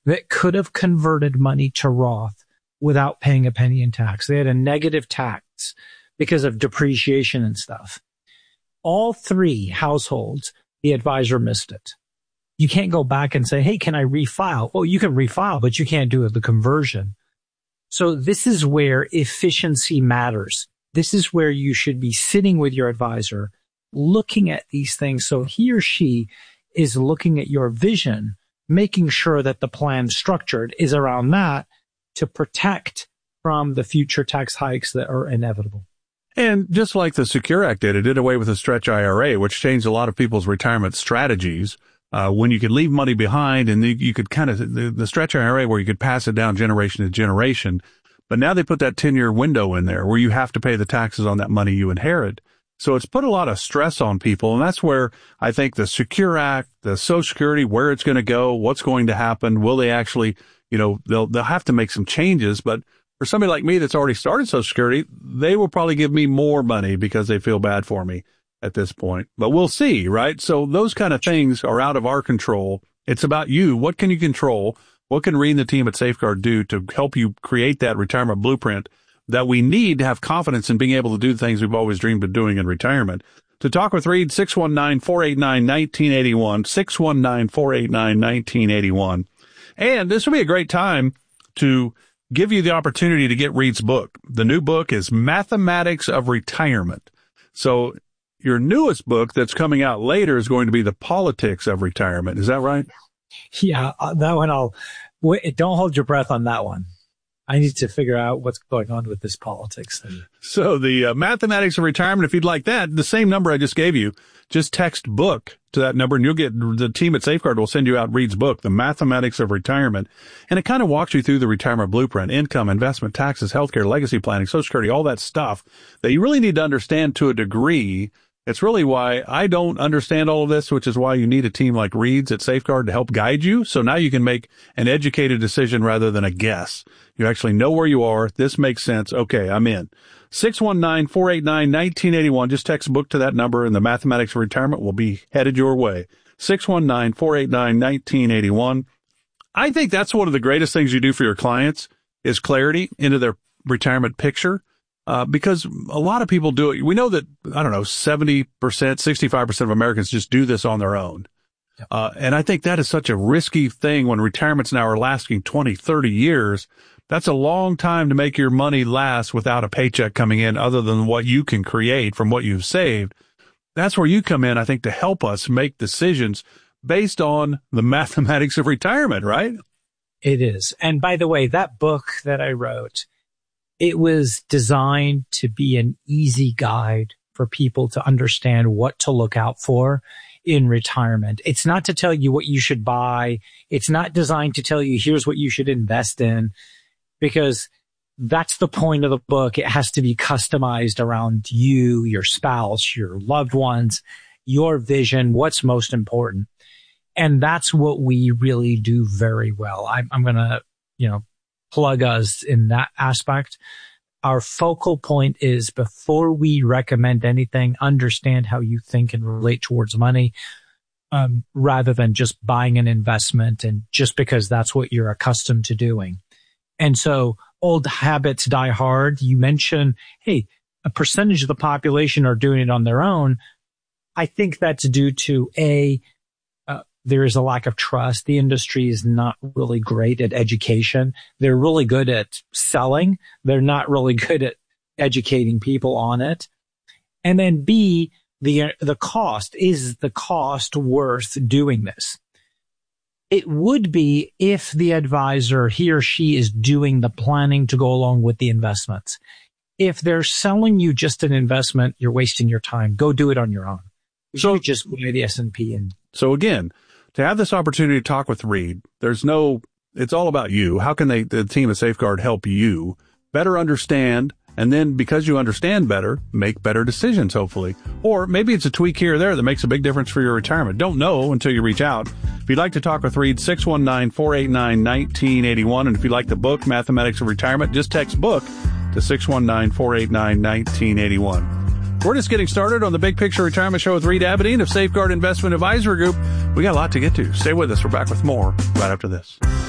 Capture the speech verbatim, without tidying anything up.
that could have converted money to Roth without paying a penny in tax. They had a negative tax because of depreciation and stuff. All three households, the advisor missed it. You can't go back and say, hey, can I refile? Well, you can refile, but you can't do the conversion. So this is where efficiency matters. This is where you should be sitting with your advisor, looking at these things. So he or she is looking at your vision, making sure that the plan structured is around that to protect from the future tax hikes that are inevitable. And just like the Secure Act did, it did away with the stretch I R A, which changed a lot of people's retirement strategies. Uh, when you could leave money behind and you, you could kind of, the, the stretch I R A where you could pass it down generation to generation. But now they put that ten year window in there where you have to pay the taxes on that money you inherit. So it's put a lot of stress on people. And that's where I think the Secure Act, the Social Security, where it's going to go, what's going to happen, will they actually, you know, they'll, they'll have to make some changes. But for somebody like me that's already started Social Security, they will probably give me more money because they feel bad for me at this point. But we'll see, right? So those kind of things are out of our control. It's about you. What can you control? What can Reed and the team at Safeguard do to help you create that retirement blueprint that we need to have confidence in being able to do the things we've always dreamed of doing in retirement? To talk with Reed, six one nine, four eight nine, one nine eight one, six one nine, four eight nine, one nine eight one. And this will be a great time to give you the opportunity to get Reed's book. The new book is Mathematics of Retirement. So your newest book that's coming out later is going to be The Politics of Retirement. Is that right? Yeah, that one I'll wait. Don't hold your breath on that one. I need to figure out what's going on with this politics thing. So the uh, Mathematics of Retirement, if you'd like that, the same number I just gave you, just text book to that number and you'll get, the team at Safeguard will send you out Reed's book, The Mathematics of Retirement. And it kind of walks you through the retirement blueprint, income, investment, taxes, healthcare, legacy planning, Social Security, all that stuff that you really need to understand to a degree. It's really why I don't understand all of this, which is why you need a team like Reed's at Safeguard to help guide you. So now you can make an educated decision rather than a guess. You actually know where you are. This makes sense. Okay, I'm in. six one nine, four eight nine, one nine eight one. Just text book to that number and the Mathematics of Retirement will be headed your way. six one nine, four eight nine, one nine eight one. I think that's one of the greatest things you do for your clients is clarity into their retirement picture. Uh, because a lot of people do it. We know that, I don't know, seventy percent, sixty-five percent of Americans just do this on their own. Uh, and I think that is such a risky thing when retirements now are lasting twenty, thirty years. That's a long time to make your money last without a paycheck coming in other than what you can create from what you've saved. That's where you come in, I think, to help us make decisions based on the mathematics of retirement, right? It is. And by the way, that book that I wrote, it was designed to be an easy guide for people to understand what to look out for in retirement. It's not to tell you what you should buy. It's not designed to tell you here's what you should invest in, because that's the point of the book. It has to be customized around you, your spouse, your loved ones, your vision, what's most important. And that's what we really do very well. I'm, I'm going to, you know, plug us in that aspect. Our focal point is before we recommend anything, understand how you think and relate towards money, um, rather than just buying an investment and just because that's what you're accustomed to doing. And so old habits die hard. You mentioned, hey, a percentage of the population are doing it on their own. I think that's due to a, there is a lack of trust. The industry is not really great at education. They're really good at selling. They're not really good at educating people on it. And then B, the, the cost. Is the cost worth doing this? It would be if the advisor, he or she, is doing the planning to go along with the investments. If they're selling you just an investment, you're wasting your time. Go do it on your own. So just buy the S and P. And so again, to have this opportunity to talk with Reed, there's no, it's all about you. How can they, the team at Safeguard, help you better understand? And then because you understand better, make better decisions, hopefully. Or maybe it's a tweak here or there that makes a big difference for your retirement. Don't know until you reach out. If you'd like to talk with Reed, six one nine, four eight nine, one nine eight one. And if you'd like the book, Mathematics of Retirement, just text book to six one nine, four eight nine, one nine eight one. We're just getting started on the Big Picture Retirement Show with Reed Abedin of Safeguard Investment Advisory Group. We got a lot to get to. Stay with us. We're back with more right after this.